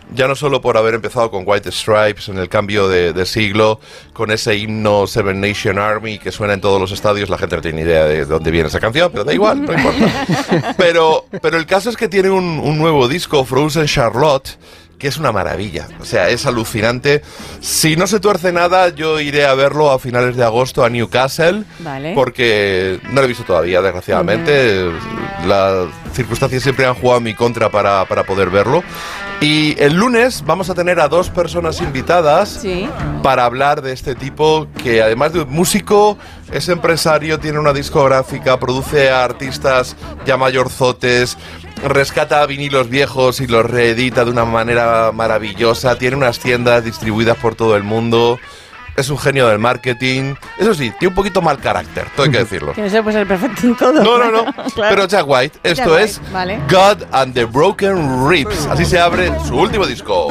ya no solo por haber empezado con White Stripes en el cambio de siglo, con ese himno Seven Nation Army que suena en todos los estadios, la gente no tiene ni idea de dónde viene esa canción, pero da igual, no importa. Pero el caso es que tiene un nuevo disco, Frozen Charlotte, que es una maravilla, o sea, es alucinante. Si no se tuerce nada, yo iré a verlo a finales de agosto a Newcastle, vale, porque no lo he visto todavía, desgraciadamente. Las circunstancias siempre han jugado en mi contra para poder verlo. Y el lunes vamos a tener a 2 personas invitadas, sí, para hablar de este tipo que, además de músico, es empresario, tiene una discográfica, produce a artistas ya mayorzotes, rescata vinilos viejos y los reedita de una manera maravillosa, tiene unas tiendas distribuidas por todo el mundo, es un genio del marketing. Eso sí, tiene un poquito mal carácter, todo hay que decirlo. Que no se puede ser perfecto en todo. No, claro. Pero Jack White, esto Jack es White, vale. God and the Broken Ribs, así se abre su último disco.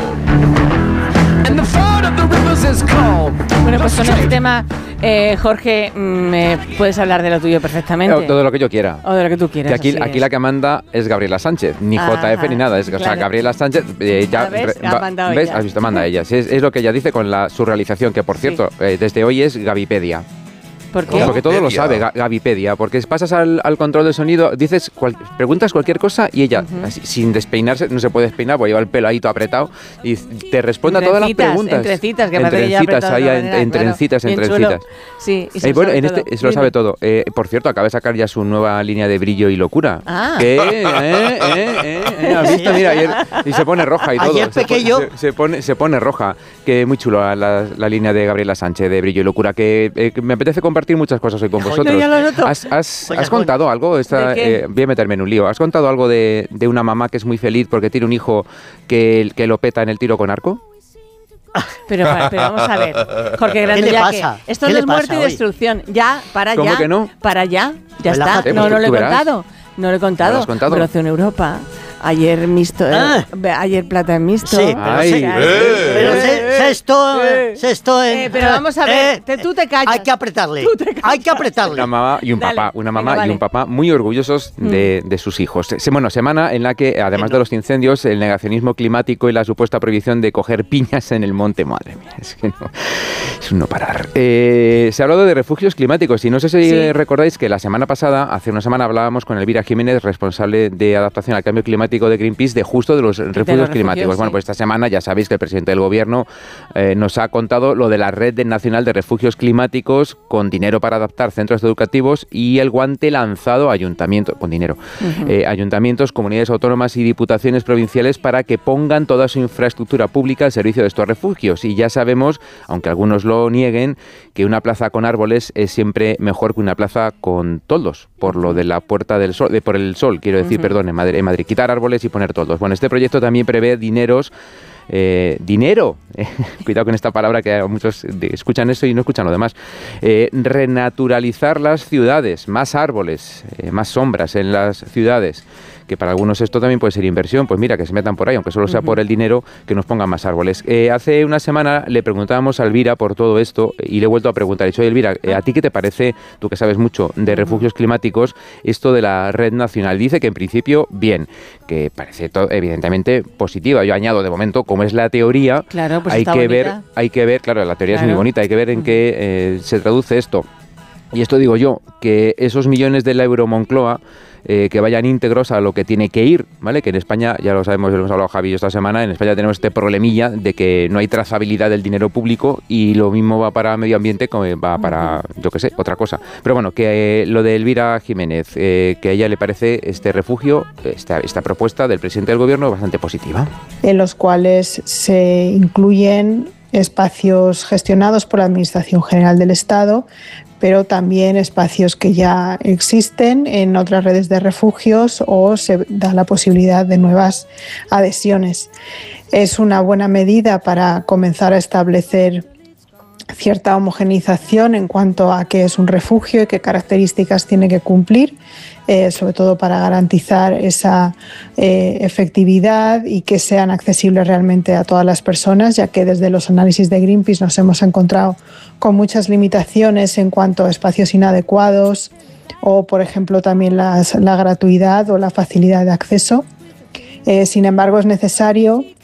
Bueno, pues con este tema, Jorge, puedes hablar de lo tuyo perfectamente. Todo lo que yo quiera. O de lo que tú quieras. Que aquí la que manda es Gabriela Sánchez, ni JF ni nada. Claro. O sea, Gabriela Sánchez ya ¿Ves? Ha mandado ¿ves? ella. Has visto, manda ella. Es lo que ella dice con su realización, que por cierto, desde hoy es Gavipedia. ¿Por qué? Porque todo lo sabe, Gavipedia. Porque pasas al control de sonido, dices, preguntas cualquier cosa y ella, así, sin despeinarse, no se puede despeinar porque lleva el pelo ahí todo apretado y te responde a todas las preguntas. Entre citas, que parece que ya apretado ahí, entre citas. Sí, y se bueno, en este se lo sabe todo. Por cierto, acaba de sacar ya su nueva línea de brillo y locura. ¿Has visto? Mira, ayer, y se pone roja y todo. Ayer pequeño. Se pone roja. Que muy chulo la línea de Gabriela Sánchez de brillo y locura. Que me apetece compartir muchas cosas hoy con vosotros. Yo ya lo noto. ¿Has contado algo? Voy a meterme en un lío. ¿Has contado algo de una mamá que es muy feliz porque tiene un hijo que lo peta en el tiro con arco? Pero vamos a ver, Jorge Grande, ¿Qué le ya pasa? que esto ¿Qué no le es muerte pasa y hoy? destrucción. Ya, para ¿Cómo ya. que no? Para ya. Ya está. Relájate, No lo he tú verás. contado. No lo he contado. ¿No lo has contado? Bronce en Europa. Ayer mixto. Ayer plata en mixto. Sí, pero sexto en... pero vamos a ver, tú te callas. Hay que apretarle. Hay que apretarle. Una mamá y un Dale, papá, venga, y un papá muy orgullosos de sus hijos. Bueno, semana en la que, además de los incendios, el negacionismo climático y la supuesta prohibición de coger piñas en el monte, madre mía, es que no, es un no parar. Se ha hablado de refugios climáticos y no sé si recordáis que la semana pasada, hace una semana, hablábamos con Elvira Jiménez, responsable de adaptación al cambio climático de Greenpeace, de justo de los refugios climáticos. Bueno, pues esta semana ya sabéis que el presidente del gobierno nos ha contado lo de la Red Nacional de Refugios Climáticos, con dinero para adaptar centros educativos y el guante lanzado a ayuntamientos, con dinero, ayuntamientos, comunidades autónomas y diputaciones provinciales para que pongan toda su infraestructura pública al servicio de estos refugios. Y ya sabemos, aunque algunos lo nieguen, que una plaza con árboles es siempre mejor que una plaza con toldos, por lo de la Puerta del Sol, por el sol, quiero decir, perdón, en Madrid, quitar árboles y poner toldos. Bueno, este proyecto también prevé dineros, cuidado con esta palabra que muchos escuchan eso y no escuchan lo demás, renaturalizar las ciudades, más árboles, más sombras en las ciudades, que para algunos esto también puede ser inversión, pues mira, que se metan por ahí, aunque solo sea por el dinero, que nos pongan más árboles. Hace una semana le preguntábamos a Elvira por todo esto y le he vuelto a preguntar, he dicho, oye Elvira, ¿a ti qué te parece, tú que sabes mucho de refugios climáticos, esto de la red nacional? Dice que en principio bien, que parece evidentemente positiva. Yo añado, de momento, como es la teoría, claro, pues hay que ver, claro, la teoría es muy bonita, hay que ver en qué se traduce esto. Y esto digo yo, que esos millones de la Euromoncloa que vayan íntegros a lo que tiene que ir, ¿vale? Que en España, ya lo sabemos, lo hemos hablado Javi esta semana, en España tenemos este problemilla de que no hay trazabilidad del dinero público y lo mismo va para medio ambiente como va para, yo qué sé, otra cosa. Pero bueno, que lo de Elvira Jiménez, que a ella le parece este refugio, esta propuesta del presidente del gobierno bastante positiva. En los cuales se incluyen espacios gestionados por la Administración General del Estado, pero también espacios que ya existen en otras redes de refugios o se da la posibilidad de nuevas adhesiones. Es una buena medida para comenzar a establecer cierta homogeneización en cuanto a qué es un refugio y qué características tiene que cumplir, sobre todo para garantizar esa efectividad y que sean accesibles realmente a todas las personas, ya que desde los análisis de Greenpeace nos hemos encontrado con muchas limitaciones en cuanto a espacios inadecuados o, por ejemplo, también la gratuidad o la facilidad de acceso. Sin embargo, es necesario